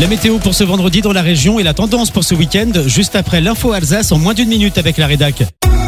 La météo pour ce vendredi dans la région et la tendance pour ce week-end, juste après l'info Alsace en moins d'une minute avec la rédac.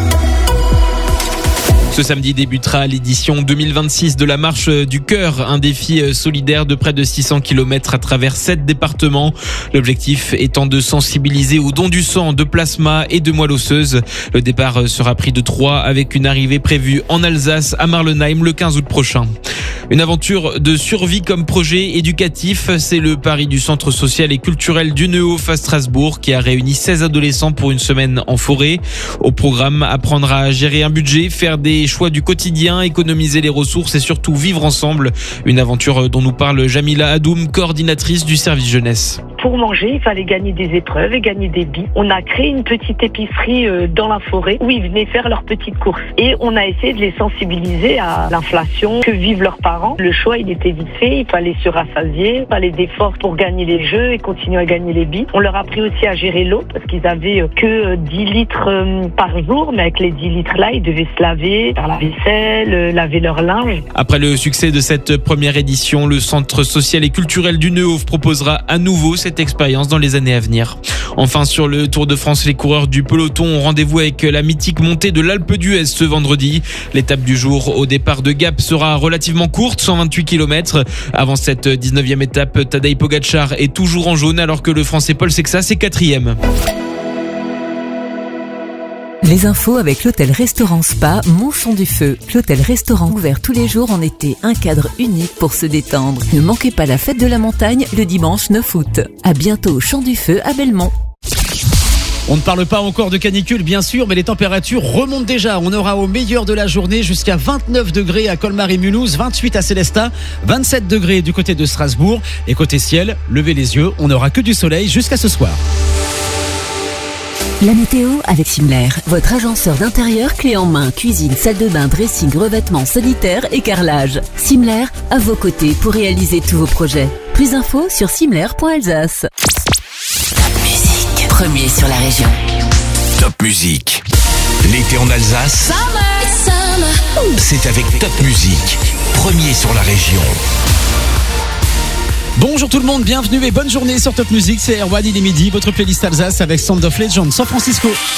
Ce samedi débutera l'édition 2026 de la Marche du Cœur, un défi solidaire de près de 600 km à travers 7 départements. L'objectif étant de sensibiliser au don du sang, de plasma et de moelle osseuse. Le départ sera pris de Troyes avec une arrivée prévue en Alsace à Marlenheim le 15 août prochain. Une aventure de survie comme projet éducatif, c'est le pari du centre social et culturel du Neuhof à Strasbourg qui a réuni 16 adolescents pour une semaine en forêt. Au programme, apprendre à gérer un budget, faire des choix du quotidien, économiser les ressources et surtout vivre ensemble. Une aventure dont nous parle Jamila Hadoum, coordinatrice du service jeunesse. Pour manger, il fallait gagner des épreuves et gagner des billes. On a créé une petite épicerie dans la forêt où ils venaient faire leurs petites courses. Et on a essayé de les sensibiliser à l'inflation que vivent leurs parents. Le choix, il était vite fait. Il fallait se rassasier, il fallait d'efforts pour gagner les jeux et continuer à gagner les billes. On leur a appris aussi à gérer l'eau parce qu'ils avaient que 10 litres par jour. Mais avec les 10 litres-là, ils devaient se laver, faire la vaisselle, laver leur linge. Après le succès de cette première édition, le centre social et culturel du Neuhof proposera à nouveau cette expérience dans les années à venir. Enfin, sur le Tour de France, les coureurs du peloton ont rendez-vous avec la mythique montée de l'Alpe d'Huez ce vendredi. L'étape du jour au départ de Gap sera relativement courte, 128 km. Avant cette 19e étape, Tadej Pogačar est toujours en jaune alors que le Français Paul Sexas est 4e. Les infos avec l'hôtel-restaurant Spa Montchon du Feu. L'hôtel-restaurant ouvert tous les jours en été, un cadre unique pour se détendre. Ne manquez pas la fête de la montagne le dimanche 9 août. À bientôt au Champ du Feu à Belmont. On ne parle pas encore de canicule bien sûr, mais les températures remontent déjà. On aura au meilleur de la journée jusqu'à 29 degrés à Colmar et Mulhouse, 28 à Célestat, 27 degrés du côté de Strasbourg. Et côté ciel, levez les yeux, on n'aura que du soleil jusqu'à ce soir. La météo avec Simler, votre agenceur d'intérieur clé en main, cuisine, salle de bain, dressing, revêtements sanitaires et carrelage. Simler, à vos côtés pour réaliser tous vos projets. Plus d'infos sur simler.alsace. Top Musique, premier sur la région. Top Musique. L'été en Alsace, c'est avec Top Musique, premier sur la région. Bonjour tout le monde, bienvenue et bonne journée sur Top Music. C'est Erwan, il est midi, votre playlist Alsace avec Sound of Legend San Francisco.